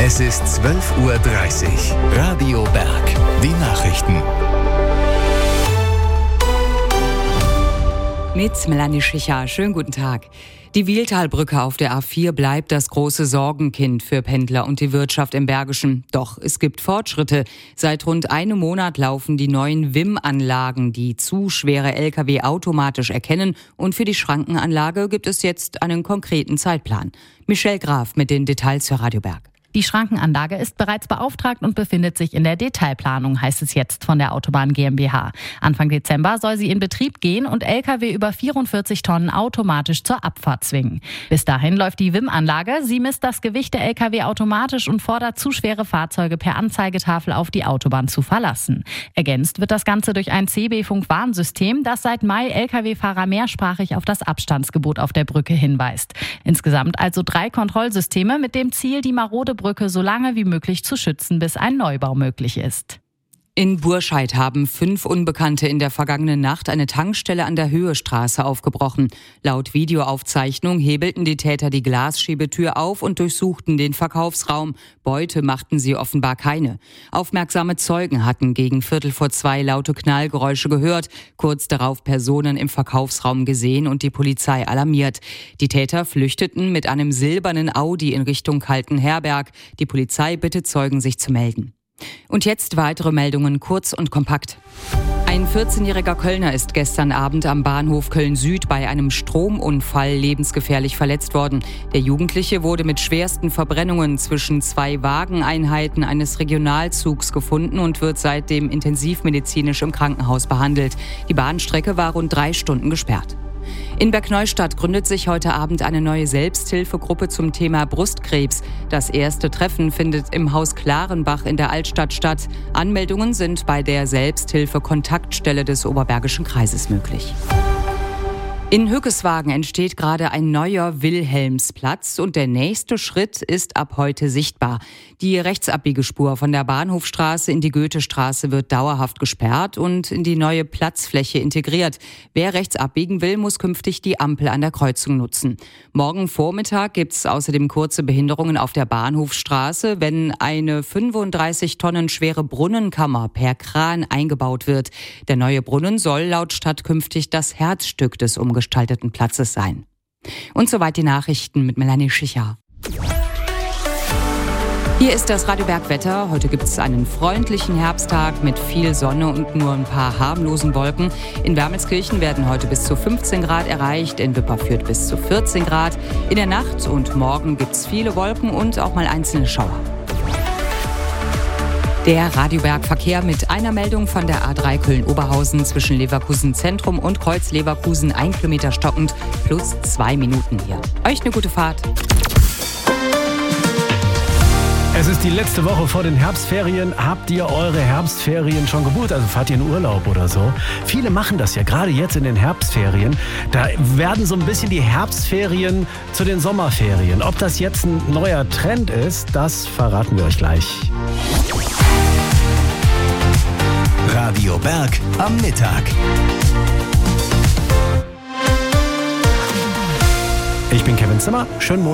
Es ist 12:30 Uhr. Radio Berg. Die Nachrichten. Mit Melanie Schicher. Schönen guten Tag. Die Wiehltalbrücke auf der A4 bleibt das große Sorgenkind für Pendler und die Wirtschaft im Bergischen. Doch es gibt Fortschritte. Seit rund einem Monat laufen die neuen WIM-Anlagen, die zu schwere Lkw automatisch erkennen. Und für die Schrankenanlage gibt es jetzt einen konkreten Zeitplan. Michelle Graf mit den Details für Radio Berg. Die Schrankenanlage ist bereits beauftragt und befindet sich in der Detailplanung, heißt es jetzt von der Autobahn GmbH. Anfang Dezember soll sie in Betrieb gehen und Lkw über 44 Tonnen automatisch zur Abfahrt zwingen. Bis dahin läuft die WIM-Anlage. Sie misst das Gewicht der Lkw automatisch und fordert zu schwere Fahrzeuge per Anzeigetafel auf die Autobahn zu verlassen. Ergänzt wird das Ganze durch ein CB-Funk-Warnsystem, das seit Mai Lkw-Fahrer mehrsprachig auf das Abstandsgebot auf der Brücke hinweist. Insgesamt also 3 Kontrollsysteme mit dem Ziel, die marode Brücke so lange wie möglich zu schützen, bis ein Neubau möglich ist. In Burscheid haben 5 Unbekannte in der vergangenen Nacht eine Tankstelle an der Höhestraße aufgebrochen. Laut Videoaufzeichnung hebelten die Täter die Glasschiebetür auf und durchsuchten den Verkaufsraum. Beute machten sie offenbar keine. Aufmerksame Zeugen hatten gegen 1:15 laute Knallgeräusche gehört, kurz darauf Personen im Verkaufsraum gesehen und die Polizei alarmiert. Die Täter flüchteten mit einem silbernen Audi in Richtung Kaltenherberg. Die Polizei bittet Zeugen, sich zu melden. Und jetzt weitere Meldungen, kurz und kompakt. Ein 14-jähriger Kölner ist gestern Abend am Bahnhof Köln-Süd bei einem Stromunfall lebensgefährlich verletzt worden. Der Jugendliche wurde mit schwersten Verbrennungen zwischen 2 Wageneinheiten eines Regionalzugs gefunden und wird seitdem intensivmedizinisch im Krankenhaus behandelt. Die Bahnstrecke war rund 3 Stunden gesperrt. In Bergneustadt gründet sich heute Abend eine neue Selbsthilfegruppe zum Thema Brustkrebs. Das erste Treffen findet im Haus Klarenbach in der Altstadt statt. Anmeldungen sind bei der Selbsthilfe-Kontaktstelle des Oberbergischen Kreises möglich. In Hückeswagen entsteht gerade ein neuer Wilhelmsplatz und der nächste Schritt ist ab heute sichtbar. Die Rechtsabbiegespur von der Bahnhofstraße in die Goethestraße wird dauerhaft gesperrt und in die neue Platzfläche integriert. Wer rechts abbiegen will, muss künftig die Ampel an der Kreuzung nutzen. Morgen Vormittag gibt es außerdem kurze Behinderungen auf der Bahnhofstraße, wenn eine 35 Tonnen schwere Brunnenkammer per Kran eingebaut wird. Der neue Brunnen soll laut Stadt künftig das Herzstück des umgestalteten Platzes sein. Und soweit die Nachrichten mit Melanie Schicher. Hier ist das Radio Berg Wetter. Heute gibt es einen freundlichen Herbsttag mit viel Sonne und nur ein paar harmlosen Wolken. In Wermelskirchen werden heute bis zu 15 Grad erreicht, in Wipperfürth bis zu 14 Grad. In der Nacht und morgen gibt es viele Wolken und auch mal einzelne Schauer. Der Radio Berg Verkehr mit einer Meldung von der A3 Köln-Oberhausen zwischen Leverkusen Zentrum und Kreuz Leverkusen 1 Kilometer stockend plus 2 Minuten hier. Euch eine gute Fahrt. Es ist die letzte Woche vor den Herbstferien. Habt ihr eure Herbstferien schon gebucht? Also fahrt ihr in Urlaub oder so? Viele machen das ja, gerade jetzt in den Herbstferien. Da werden so ein bisschen die Herbstferien zu den Sommerferien. Ob das jetzt ein neuer Trend ist, das verraten wir euch gleich. Radio Berg am Mittag. Ich bin Kevin Zimmer. Schönen Montag.